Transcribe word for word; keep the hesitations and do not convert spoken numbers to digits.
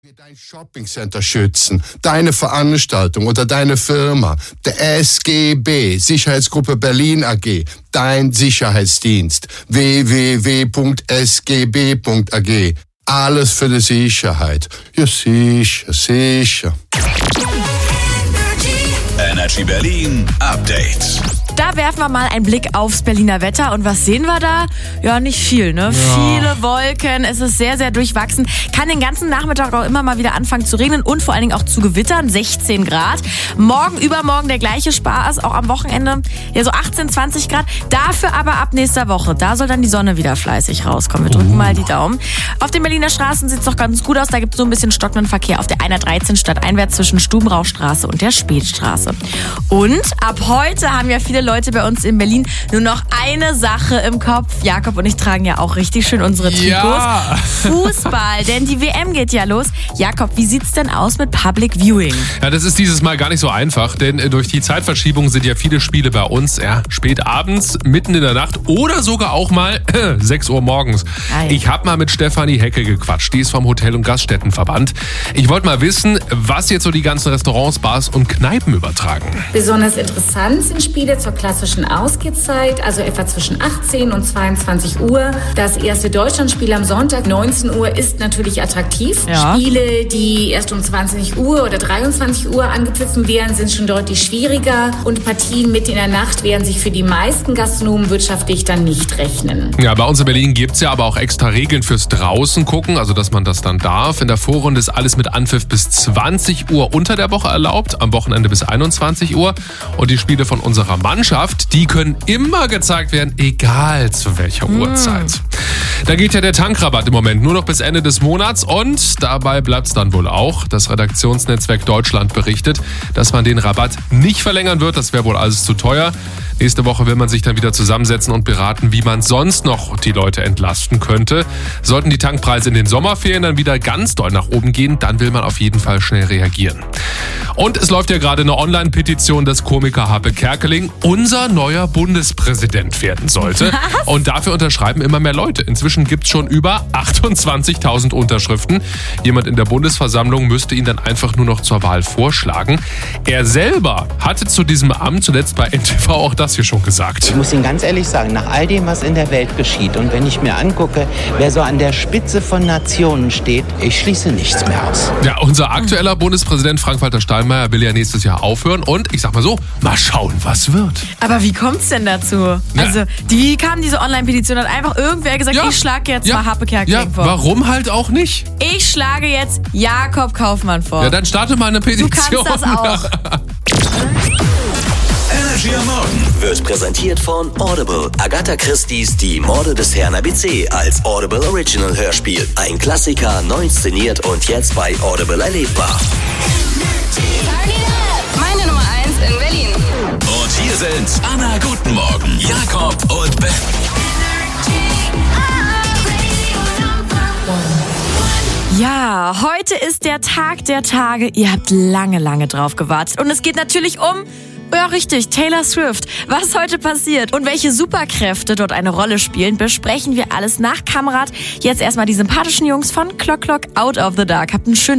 Wir dein Shoppingcenter schützen, deine Veranstaltung oder deine Firma, der S G B, Sicherheitsgruppe Berlin A G, dein Sicherheitsdienst, w w w punkt s g b punkt a g. Alles für die Sicherheit. Ja, sicher, sicher. Energy Berlin Update. Da werfen wir mal einen Blick aufs Berliner Wetter. Und was sehen wir da? Ja, nicht viel, ne? Ja. Viele Wolken, es ist sehr, sehr durchwachsen. Kann den ganzen Nachmittag auch immer mal wieder anfangen zu regnen und vor allen Dingen auch zu gewittern. sechzehn Grad. Morgen, übermorgen der gleiche Spaß, auch am Wochenende. Ja, so achtzehn, zwanzig Grad. Dafür aber ab nächster Woche. Da soll dann die Sonne wieder fleißig rauskommen. Wir drücken uh. mal die Daumen. Auf den Berliner Straßen sieht es doch ganz gut aus. Da gibt es so ein bisschen stockenden Verkehr auf der hundertdreizehn stadteinwärts zwischen Stubenrauchstraße und der Spätstraße. Und ab heute haben ja viele Leute bei uns in Berlin nur noch eine Sache im Kopf. Jakob und ich tragen ja auch richtig schön unsere Trikots. Ja. Fußball, denn die W M geht ja los. Jakob, wie sieht's denn aus mit Public Viewing? Ja, das ist dieses Mal gar nicht so einfach, denn durch die Zeitverschiebung sind ja viele Spiele bei uns ja, spät abends, mitten in der Nacht oder sogar auch mal äh, sechs Uhr morgens. Ei. Ich habe mal mit Stefanie Hecke gequatscht, die ist vom Hotel- und Gaststättenverband. Ich wollte mal wissen, was jetzt so die ganzen Restaurants, Bars und Kneipen übertragen. Besonders interessant sind Spiele zur klassischen Ausgehzeit, also etwa zwischen achtzehn und zweiundzwanzig Uhr. Das erste Deutschlandspiel am Sonntag, neunzehn Uhr, ist natürlich attraktiv. Ja. Spiele, die erst um zwanzig Uhr oder dreiundzwanzig Uhr angepfiffen werden, sind schon deutlich schwieriger. Und Partien mitten in der Nacht werden sich für die meisten Gastronomen wirtschaftlich dann nicht rechnen. Ja, bei uns in Berlin gibt es ja aber auch extra Regeln fürs draußen gucken, also dass man das dann darf. In der Vorrunde ist alles mit Anpfiff bis zwanzig Uhr unter der Woche erlaubt, am Wochenende bis einundzwanzig Uhr. Und die Spiele von unserer Mannschaft, die können immer gezeigt werden, egal zu welcher mm. Uhrzeit. Da geht ja der Tankrabatt im Moment nur noch bis Ende des Monats und dabei bleibt es dann wohl auch. Das Redaktionsnetzwerk Deutschland berichtet, dass man den Rabatt nicht verlängern wird. Das wäre wohl alles zu teuer. Nächste Woche will man sich dann wieder zusammensetzen und beraten, wie man sonst noch die Leute entlasten könnte. Sollten die Tankpreise in den Sommerferien dann wieder ganz doll nach oben gehen, dann will man auf jeden Fall schnell reagieren. Und es läuft ja gerade eine Online-Petition, dass Komiker Happe Kerkeling unser neuer Bundespräsident werden sollte. Was? Und dafür unterschreiben immer mehr Leute. Inzwischen gibt es schon über achtundzwanzigtausend Unterschriften. Jemand in der Bundesversammlung müsste ihn dann einfach nur noch zur Wahl vorschlagen. Er selber hatte zu diesem Amt zuletzt bei N T V auch das hier schon gesagt. Ich muss Ihnen ganz ehrlich sagen, nach all dem, was in der Welt geschieht und wenn ich mir angucke, wer so an der Spitze von Nationen steht, ich schließe nichts mehr aus. Ja, unser aktueller Bundespräsident Frank-Walter Steinmeier will ja nächstes Jahr aufhören und ich sag mal so, mal schauen, was wird. Aber wie kommt's denn dazu? Ja. Also, die, wie kam diese Online-Petition? Hat einfach irgendwer gesagt, Ja. ich schlage jetzt Ja. mal Happe Kerkeling Ja, vor. warum halt auch nicht? Ich schlage jetzt Jakob Kaufmann vor. Ja, dann starte mal eine Petition. Du kannst das auch. Energy am Morgen wird präsentiert von Audible. Agatha Christie's Die Morde des Herrn A B C als Audible Original Hörspiel. Ein Klassiker, neu inszeniert und jetzt bei Audible erlebbar. Meine Nummer eins in Berlin. Und hier sind Anna, guten Morgen, Jakob und Ben. Ja, heute ist der Tag der Tage. Ihr habt lange, lange drauf gewartet. Und es geht natürlich um, ja richtig, Taylor Swift. Was heute passiert und welche Superkräfte dort eine Rolle spielen, besprechen wir alles nach Kamerad. Jetzt erstmal die sympathischen Jungs von Clock Clock Out of the Dark. Habt einen schönen